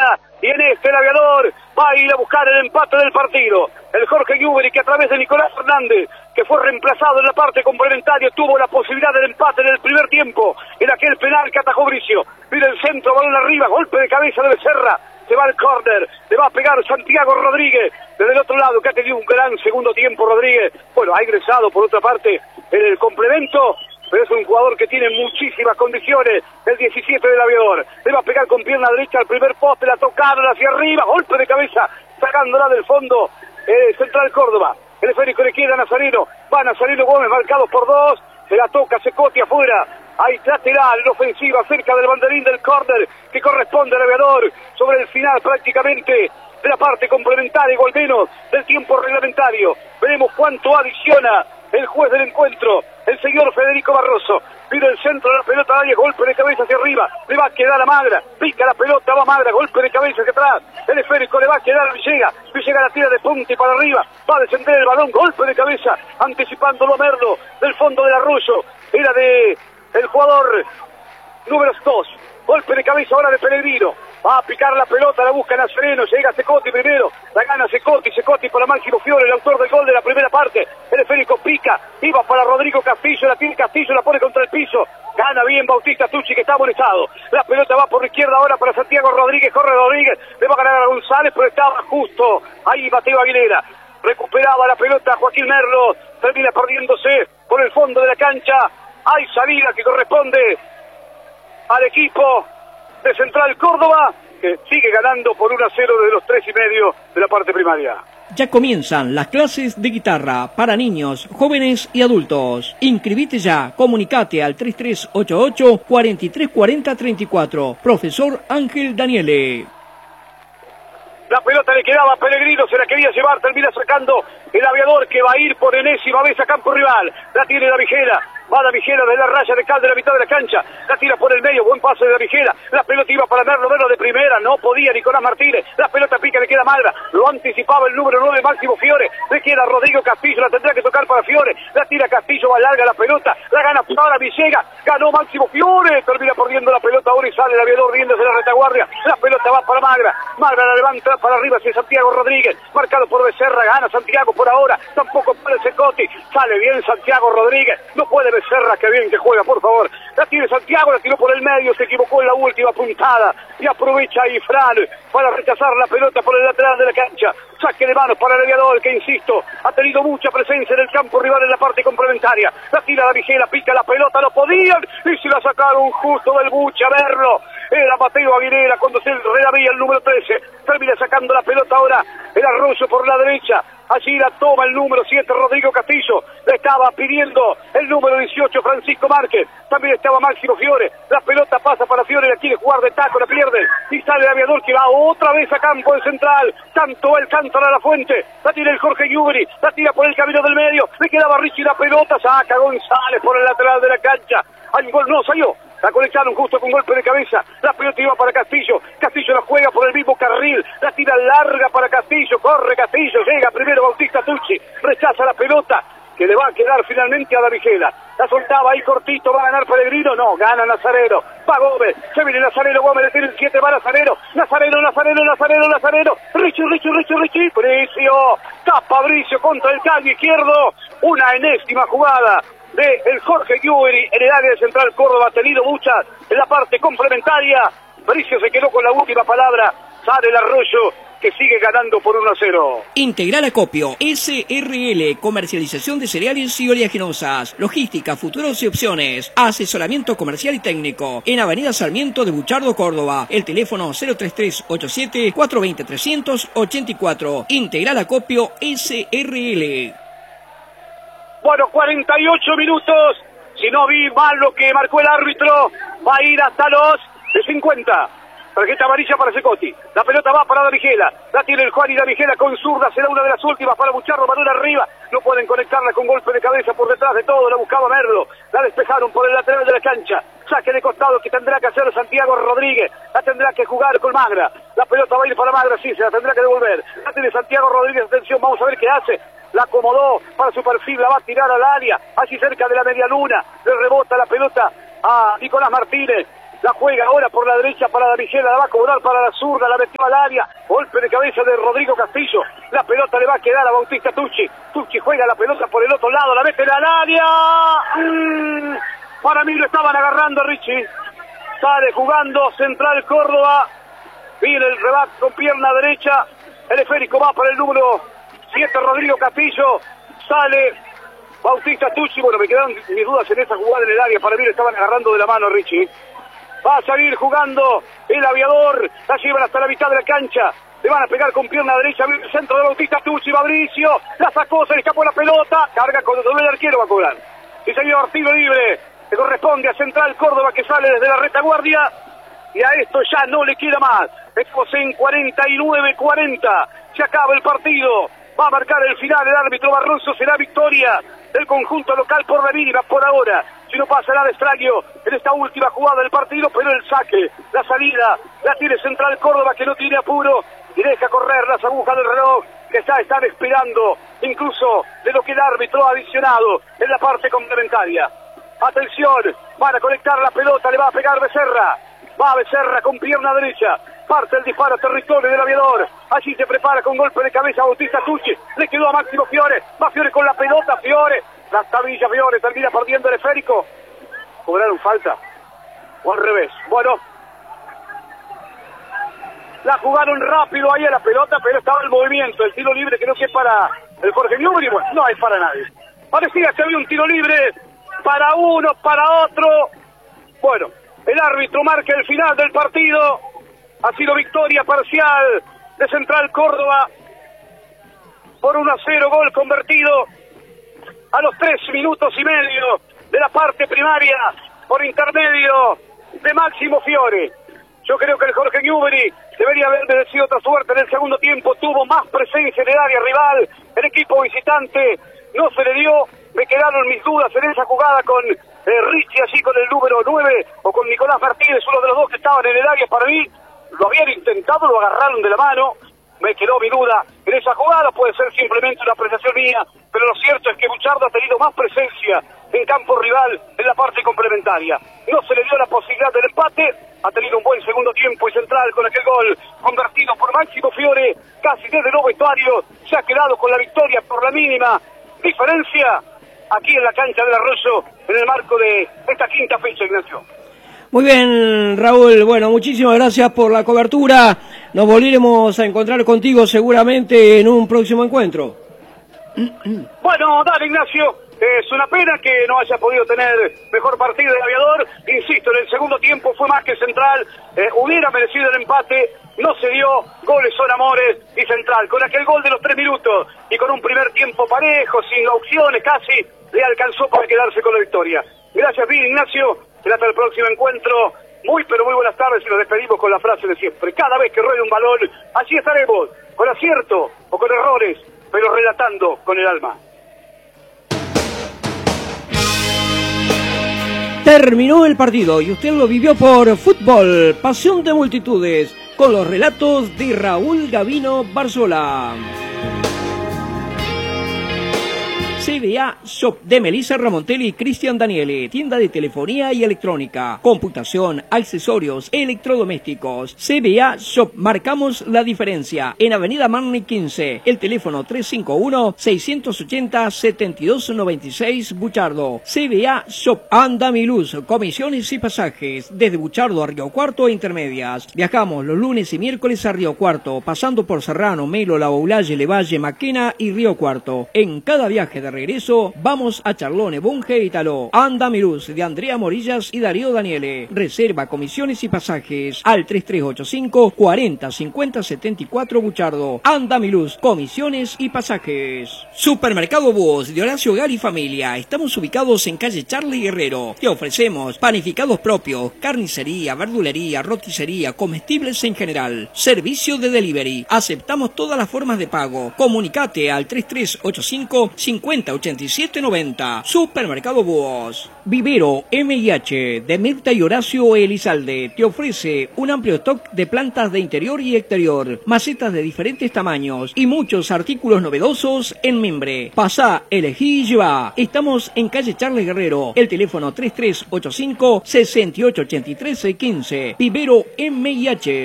Magra. Y en el aviador va a ir a buscar el empate del partido. El Jorge Newbery, que a través de Nicolás Fernández, que fue reemplazado en la parte complementaria, tuvo la posibilidad del empate en el primer tiempo, en aquel penal que atajó Bricio. Mira el centro, balón arriba, golpe de cabeza de Becerra. Se va al córner, le va a pegar Santiago Rodríguez desde el otro lado, que ha tenido un gran segundo tiempo Rodríguez. Bueno, ha ingresado por otra parte en el complemento, pero es un jugador que tiene muchísimas condiciones. El 17 del aviador le va a pegar con pierna derecha al primer poste, la tocaron hacia arriba, golpe de cabeza, sacándola del fondo. Central Córdoba, el esférico le queda a Nazareno, va Nazareno Gómez, marcado por dos, se la toca Secotti afuera. Hay lateral en ofensiva cerca del banderín del córner que corresponde al aviador sobre el final prácticamente de la parte complementaria, o al menos del tiempo reglamentario. Veremos cuánto adiciona el juez del encuentro, el señor Federico Barroso. Pide el centro de la pelota al área, golpe de cabeza hacia arriba, le va a quedar a Magra, pica la pelota, va Magra, golpe de cabeza hacia atrás, el esférico le va a quedar a Villegas la tira de punta y para arriba, va a descender el balón, golpe de cabeza, anticipándolo a Merlo, del fondo del Arroyo, era de el jugador número 2, golpe de cabeza ahora de Pellegrino, va a picar la pelota, la busca Nazareno, llega Secotti primero, la gana Secotti para Máximo Fiore, el autor del gol de la primera parte, el esférico pica, iba para Rodrigo Castillo, la tiene Castillo, la pone contra el piso, gana bien Bautista Tucci, que está amonestado, la pelota va por la izquierda ahora para Santiago Rodríguez, corre Rodríguez, le va a ganar a González, pero estaba justo, ahí Mateo Aguilera, recuperaba la pelota Joaquín Merlo, termina perdiéndose por el fondo de la cancha, hay salida que corresponde al equipo de Central Córdoba, que sigue ganando por 1-0 desde los 3:30 de la parte primaria. Ya comienzan las clases de guitarra para niños, jóvenes y adultos. Inscribite ya, comunicate al 3388 434034. Profesor Ángel Daniele. La pelota le quedaba a Pellegrino, se la quería llevar, termina sacando el aviador, que va a ir por enésima vez a campo rival. La tiene la Vigela. Va la Vigela de la raya de cal de la mitad de la cancha, la tira por el medio, buen pase de la Vigela, la pelota iba para Merlo de primera, no podía Nicolás Martínez, la pelota pica, le queda Magra, lo anticipaba el número 9 Máximo Fiore, le queda Rodrigo Castillo, la tendrá que tocar para Fiore, la tira Castillo, va larga la pelota, la gana para Villegas, ganó Máximo Fiore, termina perdiendo la pelota ahora y sale el aviador riéndose de la retaguardia, la pelota va para Magra, Magra la levanta para arriba hacia Santiago Rodríguez, marcado por Becerra, gana Santiago por ahora, tampoco puede Secotti, sale bien Santiago Rodríguez, no puede Becerra, que bien que juega, por favor. La tiene Santiago, la tiró por el medio, se equivocó en la última puntada y aprovecha ahí Fran para rechazar la pelota por el lateral de la cancha. Saque de manos para el aviador, que insisto, ha tenido mucha presencia en el campo rival en la parte complementaria. La tira la Vigela, pica la pelota, no podían y se la sacaron justo del buche a verlo. Era Mateo Aguilera cuando se reabría el número 13. Termina sacando la pelota ahora el Arroyo por la derecha. Allí la toma el número 7 Rodrigo Castillo. Le estaba pidiendo el número 18 Francisco Márquez. También estaba Máximo Fiore. La pelota pasa para Fiore, la quiere jugar de taco, la pierde. Y sale el aviador, que va otra vez a campo de central. Tanto el Cántara a la Fuente. La tira el Jorge Newbery. La tira por el camino del medio. Le quedaba Richie la pelota. Saca González por el lateral de la cancha. Hay gol, no salió. La conectaron justo con golpe de cabeza. La pelota iba para Castillo. Castillo la juega por el mismo carril. La tira larga para Castillo. Corre Castillo. Llega primero Bautista Tucci. Rechaza la pelota, que le va a quedar finalmente a la Vigela. La soltaba ahí cortito. ¿Va a ganar Pellegrino? No, gana Nazareno. Va Gómez. Se viene Nazareno. Gómez le tiene el 7. Va Nazareno. Nazareno. Richie. Bricio. Tapa Bricio contra el caño izquierdo. Una enésima jugada de el Jorge Newbery en el área de Central Córdoba. Ha tenido muchas en la parte complementaria. Bricio se quedó con la última palabra. Sale el Arroyo, que sigue ganando por 1-0. Integral Acopio, SRL, comercialización de cereales y oleaginosas, logística, futuros y opciones, asesoramiento comercial y técnico, en Avenida Sarmiento de Buchardo, Córdoba, el teléfono 033-87-420-384, Integral Acopio, SRL. Bueno, 48 minutos, si no vi mal lo que marcó el árbitro, va a ir hasta los 50. Tarjeta amarilla para Secotti. La pelota va para Davigela. La tiene el Juan y Davigela con zurda. Será una de las últimas para Buchardo. Balón arriba. No pueden conectarla con golpe de cabeza por detrás de todo. La buscaba Merlo. La despejaron por el lateral de la cancha. Saque de costado que tendrá que hacer Santiago Rodríguez. La tendrá que jugar con Magra. La pelota va a ir para Magra. Sí, se la tendrá que devolver. La tiene Santiago Rodríguez. Atención, vamos a ver qué hace. La acomodó para su perfil. La va a tirar al área. Allí cerca de la media luna. Le rebota la pelota a Nicolás Martínez. La juega ahora por la derecha para Davigela, la va a cobrar para la zurda, la metió al área. Golpe de cabeza de Rodrigo Castillo. La pelota le va a quedar a Bautista Tucci. Tucci juega la pelota por el otro lado, la mete al área. Para mí lo estaban agarrando, Richie. Sale jugando Central Córdoba. Viene el rebate con pierna derecha. El esférico va para el número 7, Rodrigo Castillo. Sale Bautista Tucci. Bueno, me quedaron mis dudas en esa jugada en el área. Para mí lo estaban agarrando de la mano, Richie. Va a salir jugando el Aviador. La llevan hasta la mitad de la cancha. Le van a pegar con pierna derecha. El centro de Bautista Tucci. Fabricio la sacó, se le escapó la pelota. Carga con el arquero, va a cobrar. Y señor, tiro libre. Le corresponde a Central Córdoba, que sale desde la retaguardia. Y a esto ya no le queda más. Estamos en 49-40. Se acaba el partido. Va a marcar el final el árbitro Barroso. Será victoria del conjunto local por la mínima por ahora. Si no pasa nada extraño en esta última jugada del partido, pero el saque, la salida, la tiene Central Córdoba, que no tiene apuro y deja correr las agujas del reloj, que ya están esperando incluso de lo que el árbitro ha adicionado en la parte complementaria. Atención, van a conectar la pelota, le va a pegar Becerra. Va Becerra con pierna derecha. Parte el disparo a territorio del Aviador. Allí se prepara con golpe de cabeza Bautista Tucci. Le quedó a Máximo Fiore. Va Fiore con la pelota, Fiore. La tabilla Fiore, termina perdiendo el esférico. ¿Cobraron falta? O al revés. Bueno. La jugaron rápido ahí a la pelota, pero estaba el movimiento. El tiro libre creo que es para el Jorge Newbery. Bueno, no es para nadie. Parecía que había un tiro libre para uno, para otro. Bueno, el árbitro marca el final del partido. Ha sido victoria parcial de Central Córdoba por 1-0, gol convertido a los 3 minutos y medio de la parte primaria por intermedio de Máximo Fiore. Yo creo que el Jorge Newbery debería haber merecido otra suerte en el segundo tiempo. Tuvo más presencia en el área rival. El equipo visitante no se le dio. Me quedaron mis dudas en esa jugada con Richie, así con el número 9, o con Nicolás Martínez, uno de los dos que estaban en el área. Para mí lo habían intentado, lo agarraron de la mano. Me quedó mi duda en esa jugada. Puede ser simplemente una apreciación mía, pero lo cierto es que Buchardo ha tenido más presencia en campo rival en la parte complementaria. No se le dio la posibilidad del empate. Ha tenido un buen segundo tiempo y Central con aquel gol convertido por Máximo Fiore, casi desde el nuevo vestuario, se ha quedado con la victoria por la mínima diferencia aquí en la cancha del Arroyo en el marco de esta quinta fecha, Ignacio. Muy bien, Raúl, bueno, muchísimas gracias por la cobertura. Nos volveremos a encontrar contigo seguramente en un próximo encuentro. Bueno, dale, Ignacio. Es una pena que no haya podido tener mejor partido del Aviador. Insisto, en el segundo tiempo fue más que Central. Hubiera merecido el empate. No se dio. Goles son amores. Y Central, con aquel gol de los 3 minutos y con un primer tiempo parejo, sin opciones casi, le alcanzó para quedarse con la victoria. Gracias, bien, Ignacio. Hasta el próximo encuentro. Muy, pero muy buenas tardes y nos despedimos con la frase de siempre. Cada vez que ruede un balón, allí estaremos, con acierto o con errores, pero relatando con el alma. Terminó el partido y usted lo vivió por Fútbol, pasión de multitudes, con los relatos de Raúl Gavino Barzola. CBA Shop de Melissa Ramontelli y Cristian Daniele, tienda de telefonía y electrónica, computación, accesorios, electrodomésticos. CBA Shop, marcamos la diferencia. En Avenida Marney 15, el teléfono 351-680-7296, Buchardo. CBA Shop, Andamiluz, comisiones y pasajes, desde Buchardo a Río Cuarto e Intermedias. Viajamos los lunes y miércoles a Río Cuarto, pasando por Serrano, Melo, La Boulaye, Levalle, Maquena y Río Cuarto. En cada viaje de regreso, vamos a Charlone, Bunge y Taló. Andamiluz, de Andrea Morillas y Darío Daniele. Reserva, comisiones y pasajes al 3385 40 50 74 Buchardo. Andamiluz, comisiones y pasajes. Supermercado Búhos de Horacio Gari Familia. Estamos ubicados en calle Charlie Guerrero. Te ofrecemos panificados propios, carnicería, verdulería, roticería, comestibles en general. Servicio de delivery. Aceptamos todas las formas de pago. Comunicate al 3385 50 508790. Supermercado Búhos. Vivero MIH de Mirta y Horacio Elizalde te ofrece un amplio stock de plantas de interior y exterior, macetas de diferentes tamaños y muchos artículos novedosos en mimbre. Pasá, elegí y llevá. Estamos en calle Charles Guerrero. El teléfono 3385 6883 615. Vivero MIH.